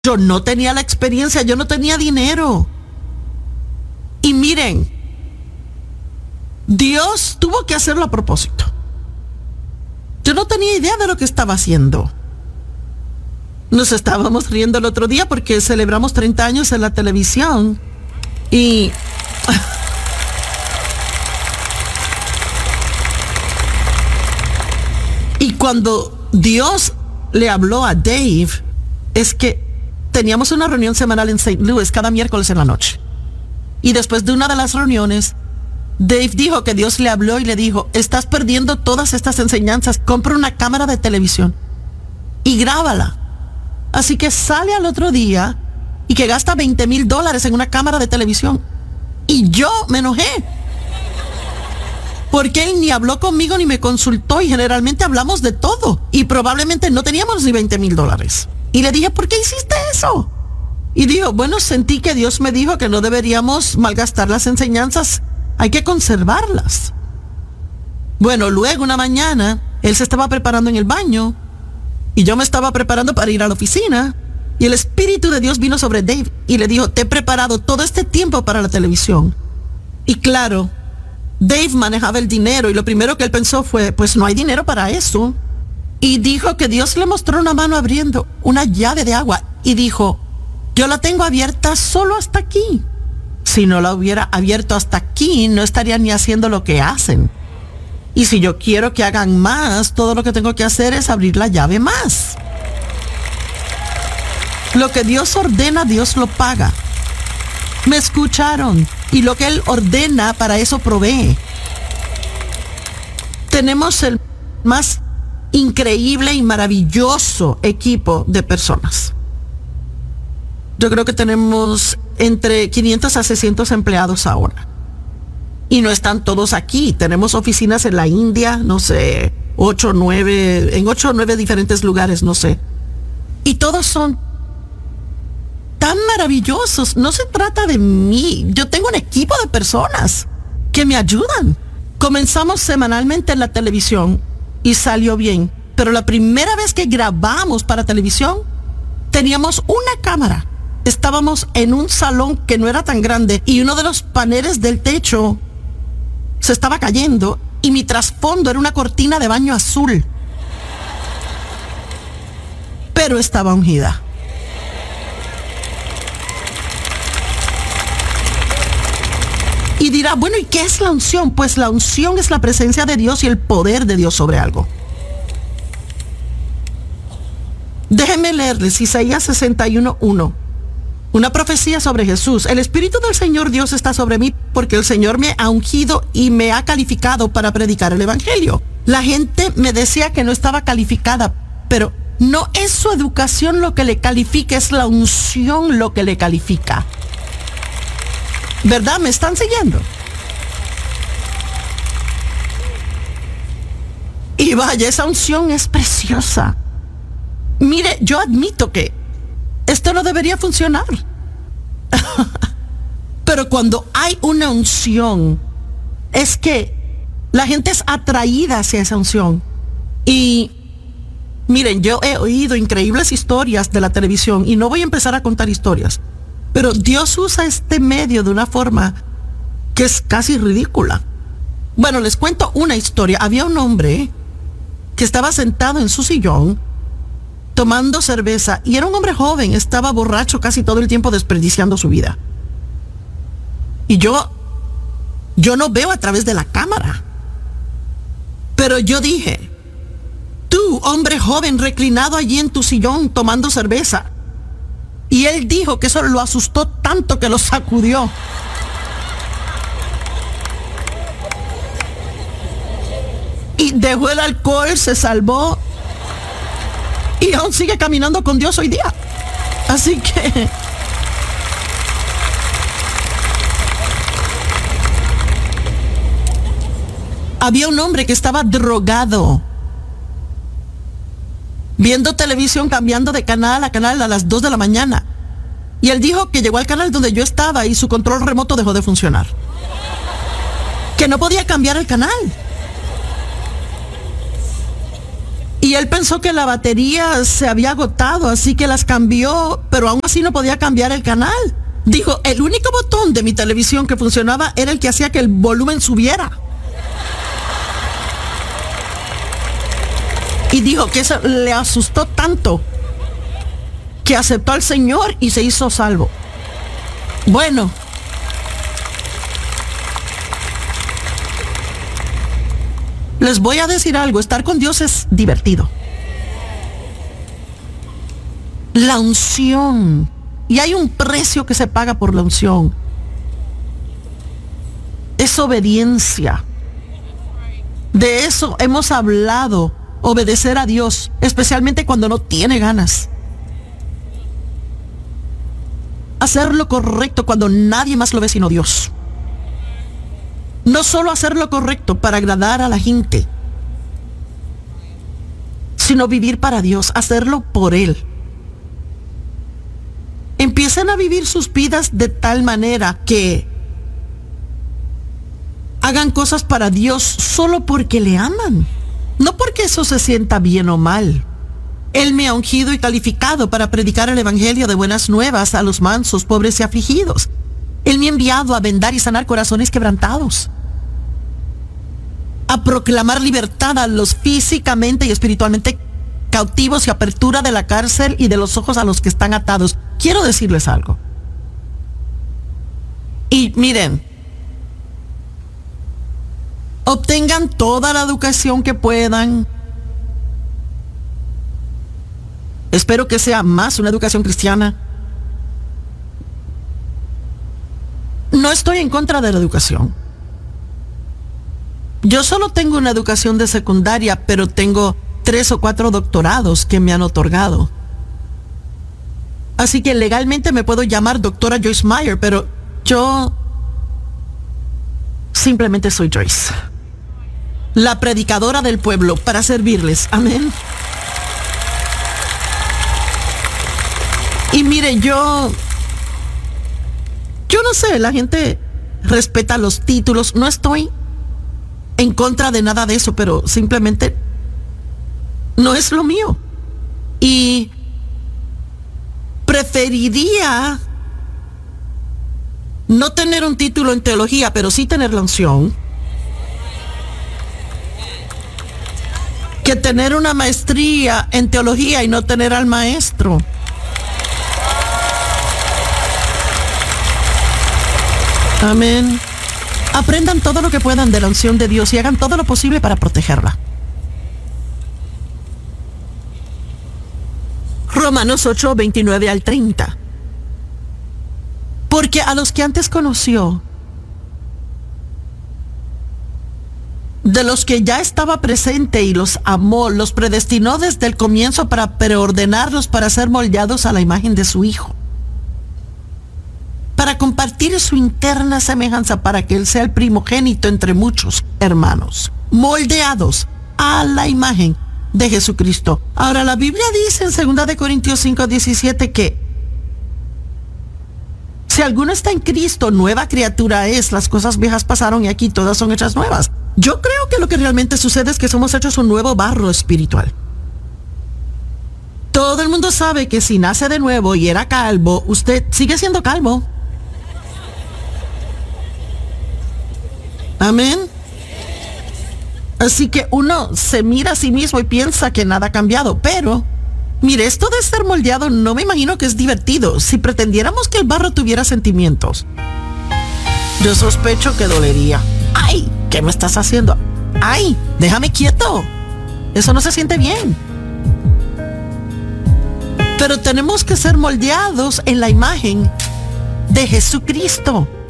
Yo no tenía la experiencia, yo no tenía dinero. Y miren, Dios tuvo que hacerlo a propósito. Yo no tenía idea de lo que estaba haciendo. Nos estábamos riendo el otro día porque celebramos 30 años en la televisión. Y cuando Dios le habló a Dave, es que teníamos una reunión semanal en St. Louis cada miércoles en la noche. Y después de una de las reuniones, Dave dijo que Dios le habló y le dijo: estás perdiendo todas estas enseñanzas, compra una cámara de televisión y grábala. Así que sale al otro día y que gasta $20,000 en una cámara de televisión. Y yo me enojé, porque él ni habló conmigo ni me consultó, y generalmente hablamos de todo, y probablemente no teníamos ni $20,000. Y le dije: ¿por qué hiciste eso? Y dijo: bueno, sentí que Dios me dijo que no deberíamos malgastar las enseñanzas, hay que conservarlas. Bueno, luego una mañana, él se estaba preparando en el baño, y yo me estaba preparando para ir a la oficina, y el Espíritu de Dios vino sobre Dave y le dijo: te he preparado todo este tiempo para la televisión. Y claro, Dave manejaba el dinero, y lo primero que él pensó fue: pues no hay dinero para eso. Y dijo que Dios le mostró una mano abriendo una llave de agua y dijo: yo la tengo abierta solo hasta aquí. Si no la hubiera abierto hasta aquí, no estarían ni haciendo lo que hacen. Y si yo quiero que hagan más, todo lo que tengo que hacer es abrir la llave más. Lo que Dios ordena, Dios lo paga. ¿Me escucharon? Y lo que Él ordena, para eso provee. Tenemos el más increíble y maravilloso equipo de personas. Yo creo que tenemos entre 500 a 600 empleados ahora. Y no están todos aquí. Tenemos oficinas en la India, no sé, en 8 o 9 diferentes lugares, no sé. Y todos son tan maravillosos. No se trata de mí. Yo tengo un equipo de personas que me ayudan. Comenzamos semanalmente en la televisión y salió bien. Pero la primera vez que grabamos para televisión, teníamos una cámara. Estábamos en un salón que no era tan grande, y uno de los paneles del techo se estaba cayendo, y mi trasfondo era una cortina de baño azul. Pero estaba ungida. Y dirá: bueno, ¿y qué es la unción? Pues la unción es la presencia de Dios y el poder de Dios sobre algo. Déjenme leerles Isaías 61:1. Una profecía sobre Jesús. El Espíritu del Señor Dios está sobre mí, porque el Señor me ha ungido y me ha calificado para predicar el Evangelio. La gente me decía que no estaba calificada, pero no es su educación lo que le califica, es la unción lo que le califica. ¿Verdad? ¿Me están siguiendo? Y vaya, esa unción es preciosa. Mire, yo admito que esto no debería funcionar. Pero cuando hay una unción, es que la gente es atraída hacia esa unción. Y miren, yo he oído increíbles historias de la televisión, y no voy a empezar a contar historias, pero Dios usa este medio de una forma que es casi ridícula. Bueno, les cuento una historia. Había un hombre que estaba sentado en su sillón tomando cerveza, y era un hombre joven, estaba borracho casi todo el tiempo, desperdiciando su vida. Y yo no veo a través de la cámara, pero yo dije: tú, hombre joven, reclinado allí en tu sillón tomando cerveza. Y él dijo que eso lo asustó tanto que lo sacudió. Y dejó el alcohol, se salvó, y aún sigue caminando con Dios hoy día. Así que había un hombre que estaba drogado, viendo televisión, cambiando de canal a canal a las 2 de la mañana. Y él dijo que llegó al canal donde yo estaba y su control remoto dejó de funcionar, que no podía cambiar el canal. Y Y él pensó que la batería se había agotado, así que las cambió, pero aún así no podía cambiar el canal. Dijo, el único botón de mi televisión que funcionaba era el que hacía que el volumen subiera. Y dijo que eso le asustó tanto que aceptó al Señor y se hizo salvo. Bueno, les voy a decir algo, estar con Dios es divertido. La unción, y hay un precio que se paga por la unción, es obediencia. De eso hemos hablado, obedecer a Dios, especialmente cuando no tiene ganas. Hacer lo correcto cuando nadie más lo ve sino Dios. No solo hacer lo correcto para agradar a la gente, sino vivir para Dios, hacerlo por Él. Empiecen a vivir sus vidas de tal manera que hagan cosas para Dios solo porque le aman, no porque eso se sienta bien o mal. Él me ha ungido y calificado para predicar el evangelio de buenas nuevas a los mansos, pobres y afligidos. Él me ha enviado a vendar y sanar corazones quebrantados, a proclamar libertad a los físicamente y espiritualmente cautivos y apertura de la cárcel y de los ojos a los que están atados. Quiero decirles algo. Y miren, obtengan toda la educación que puedan. Espero que sea más una educación cristiana. No estoy en contra de la educación. Yo solo tengo una educación de secundaria, pero tengo 3 o 4 doctorados que me han otorgado. Así que legalmente me puedo llamar doctora Joyce Meyer, pero yo simplemente soy Joyce, la predicadora del pueblo, para servirles. Amén. Y mire, yo no sé, la gente respeta los títulos. No estoy en contra de nada de eso, pero simplemente no es lo mío. Y preferiría no tener un título en teología, pero sí tener la unción, que tener una maestría en teología y no tener al maestro. Amén. Aprendan todo lo que puedan de la unción de Dios y hagan todo lo posible para protegerla. Romanos 8, 29 al 30. Porque a los que antes conoció, de los que ya estaba presente y los amó, los predestinó desde el comienzo para preordenarlos para ser moldeados a la imagen de su Hijo, para compartir su interna semejanza, para que Él sea el primogénito entre muchos hermanos, moldeados a la imagen de Jesucristo. Ahora, la Biblia dice en 2 Corintios 5, 17 que si alguno está en Cristo, nueva criatura es, las cosas viejas pasaron y aquí todas son hechas nuevas. Yo creo que lo que realmente sucede es que somos hechos un nuevo barro espiritual. Todo el mundo sabe que si nace de nuevo y era calvo, usted sigue siendo calvo. Amén. Así que uno se mira a sí mismo y piensa que nada ha cambiado, pero mire, esto de ser moldeado no me imagino que es divertido. Si pretendiéramos que el barro tuviera sentimientos, yo sospecho que dolería. ¡Ay! ¿Qué me estás haciendo? ¡Ay! Déjame quieto. Eso no se siente bien. Pero tenemos que ser moldeados en la imagen de Jesucristo.